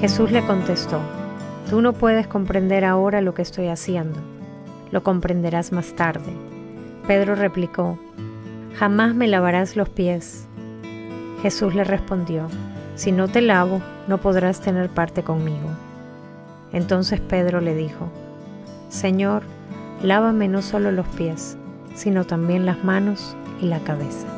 Jesús le contestó: Tú no puedes comprender ahora lo que estoy haciendo. Lo comprenderás más tarde. Pedro replicó: Jamás me lavarás los pies. Jesús le respondió: Si no te lavo, no podrás tener parte conmigo. Entonces Pedro le dijo: Señor, lávame no solo los pies, sino también las manos y la cabeza.